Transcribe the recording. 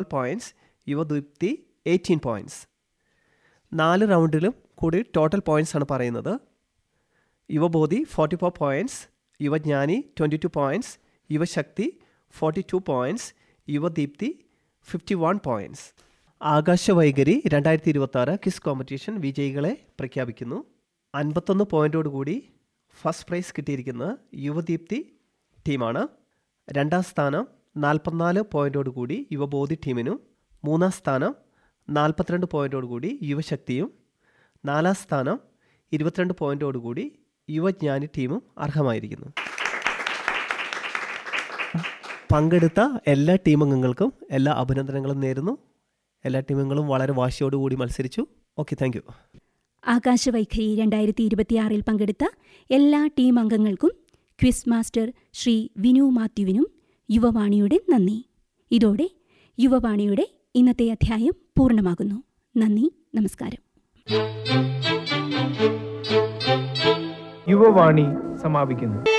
Points, Yuvadeepthi 18 points. 4 റൗണ്ടിലും കൂടി total points ആണ് പറയുന്നത്. യുവബോധി 44 പോയിൻറ്റ്സ്, യുവജ്ഞാനി 22 പോയിൻറ്റ്സ്, യുവശക്തി 42 points, Yuvadeepthi 51 points. ആകാശവൈഖരി 2026 quiz competition വിജയികളെ പ്രഖ്യാപിക്കുന്നു. 51 പോയിൻറ്റോടുകൂടി ഫസ്റ്റ് പ്രൈസ് കിട്ടിയിരിക്കുന്നത് യുവദീപ്തി ടീമാണ്. 2ാം സ്ഥാനം 44 പോയിൻറ്റോടുകൂടി യുവബോധി ടീമിനും, 3ാം സ്ഥാനം 42 പോയിൻറ്റോടുകൂടി യുവശക്തിയും, 4ാം സ്ഥാനം 22 പോയിൻറ്റോടുകൂടി യുവജ്ഞാനി ടീമും അർഹമായിരിക്കുന്നു. പങ്കെടുത്ത എല്ലാ ടീമംഗങ്ങൾക്കും എല്ലാ അഭിനന്ദനങ്ങളും നേരുന്നു. എല്ലാ ടീമംഗങ്ങളും വളരെ വാശിയോടുകൂടി മത്സരിച്ചു. Okay, thank you. ആകാശവൈഖരി 2026 പങ്കെടുത്ത എല്ലാ ടീം അംഗങ്ങൾക്കും ക്വിസ് മാസ്റ്റർ ശ്രീ വിനു മാത്യുവിനും യുവവാണിയുടെ നന്ദി. ഇതോടെ യുവവാണിയുടെ ഇന്നത്തെ അധ്യായം പൂർണ്ണമാകുന്നു. നന്ദി, നമസ്കാരം. യുവവാണി സമാപിക്കുന്നു.